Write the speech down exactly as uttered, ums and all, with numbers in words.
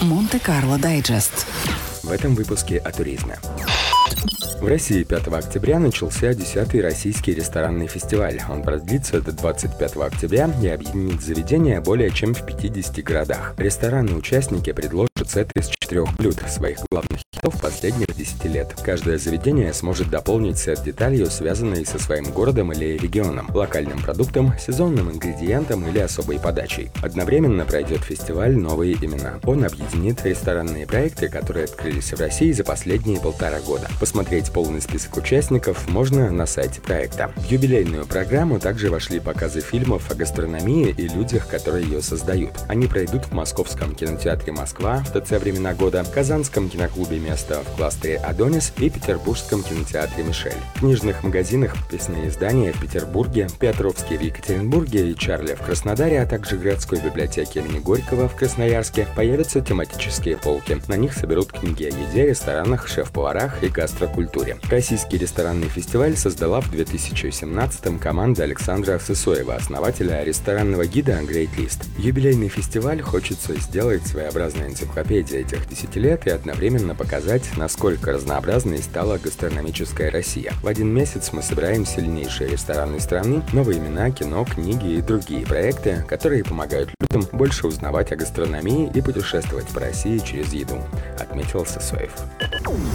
Монте-Карло Дайджест. В этом выпуске о туризме. В России пятого октября начался десятый российский ресторанный фестиваль. Он продлится до двадцать пятого октября и объединит заведения более чем в пятидесяти городах. Рестораны-участники предложат сеты из четырех блюд, своих главных хитов последних десяти лет. Каждое заведение сможет дополнить сет деталью, связанной со своим городом или регионом, локальным продуктом, сезонным ингредиентом или особой подачей. Одновременно пройдет фестиваль «Новые имена». Он объединит ресторанные проекты, которые открылись в России за последние полтора года. Посмотреть полный список участников можно на сайте проекта. В юбилейную программу также вошли показы фильмов о гастрономии и людях, которые ее создают. Они пройдут в Московском кинотеатре «Москва» в ТЦ «Времена года», Казанском киноклубе «Место» в кластере «Адонис» и Петербургском кинотеатре «Мишель». В книжных магазинах подписные издания в Петербурге, Петровске в Екатеринбурге и Чарли в Краснодаре, а также городской библиотеке имени Горького в Красноярске появятся тематические полки. На них соберут книги о еде, ресторанах, шеф-поварах и гастрокультуре. Российский ресторанный фестиваль создала в две тысячи семнадцатом команда Александра Сысоева, основателя ресторанного гида Great List. Юбилейный фестиваль хочется сделать своеобразной энциклопедией этих десяти лет и одновременно показать, насколько разнообразной стала гастрономическая Россия. В один месяц мы собираем сильнейшие рестораны страны, новые имена, кино, книги и другие проекты, которые помогают людям больше узнавать о гастрономии и путешествовать по России через еду, отметил Сысоев.